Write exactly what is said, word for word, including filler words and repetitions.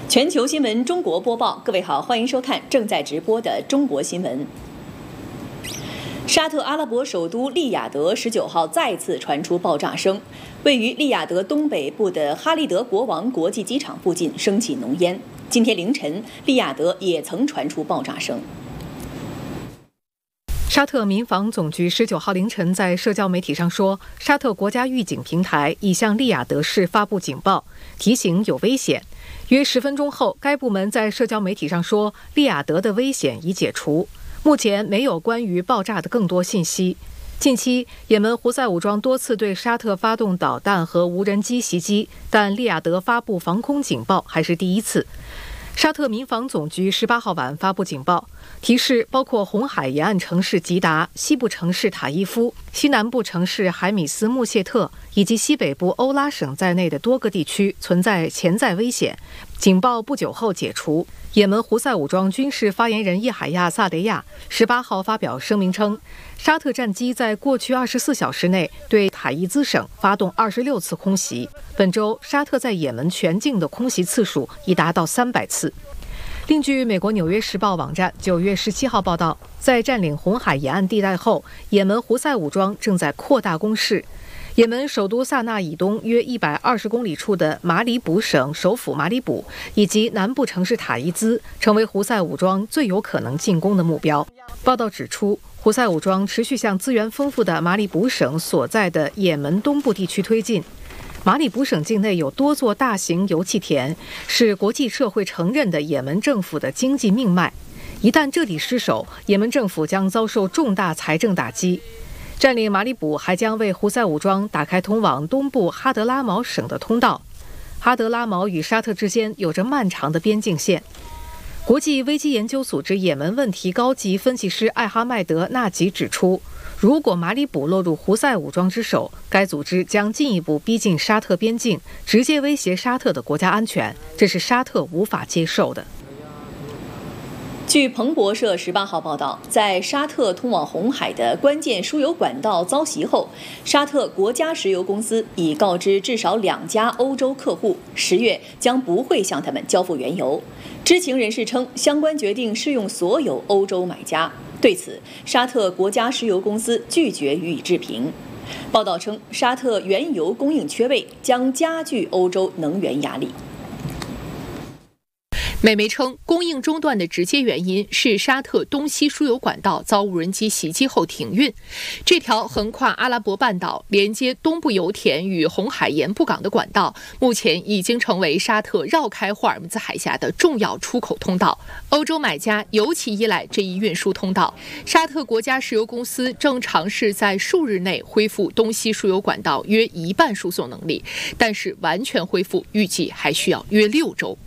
全球新闻中国播报，各位好，欢迎收看正在直播的中国新闻。沙特阿拉伯首都利雅得十九号再次传出爆炸声，位于利雅得东北部的哈利德国王国际机场附近升起浓烟。今天凌晨，利雅得也曾传出爆炸声。 沙特民防总局十九号凌晨在社交媒体上说，沙特国家预警平台已向利雅得市发布警报，提醒有危险。约十分钟后，该部门在社交媒体上说，利雅得的危险已解除。目前没有关于爆炸的更多信息。近期，也门胡塞武装多次对沙特发动导弹和无人机袭击，但利雅得发布防空警报还是第一次。沙特民防总局十八号晚发布警报，提示包括红海沿岸城市吉达、西部城市塔伊夫、西南部城市海米斯穆谢特以及西北部欧拉省在内的多个地区存在潜在危险。警报不久后解除。也门胡塞武装军事发言人叶海亚·萨雷亚十八号发表声明称，沙特战机在过去二十四小时内对塔伊兹省发动二十六次空袭。本周，沙特在也门全境的空袭次数已达到三百次。另据美国《纽约时报》网站九月十七号报道，在占领红海沿岸地带后，也门胡塞武装正在扩大攻势。也门首都萨那以东约一百二十公里处的马里卜省首府马里卜以及南部城市塔伊兹成为胡塞武装最有可能进攻的目标。报道指出，胡塞武装持续向资源丰富的马里卜省所在的也门东部地区推进。马里卜省境内有多座大型油气田，是国际社会承认的也门政府的经济命脉。一旦这里失守，也门政府将遭受重大财政打击。占领马里卜还将为胡塞武装打开通往东部哈德拉毛省的通道。哈德拉毛与沙特之间有着漫长的边境线。国际危机研究组织也门问题高级分析师艾哈迈德·纳吉指出，如果马里卜落入胡塞武装之手，该组织将进一步逼近沙特边境，直接威胁沙特的国家安全，这是沙特无法接受的。 据彭博社十八号报道，在沙特通往红海的关键输油管道遭袭后，沙特国家石油公司已告知至少两家欧洲客户，十月将不会向他们交付原油。知情人士称，相关决定适用所有欧洲买家。对此，沙特国家石油公司拒绝予以置评。报道称，沙特原油供应缺位将加剧欧洲能源压力。 美媒称，供应中断的直接原因是沙特东西输油管道遭无人机袭击后停运。这条横跨阿拉伯半岛、连接东部油田与红海盐布港的管道，目前已经成为沙特绕开霍尔木兹海峡的重要出口通道。欧洲买家尤其依赖这一运输通道。沙特国家石油公司正尝试在数日内恢复东西输油管道约一半输送能力，但是完全恢复预计还需要约六周。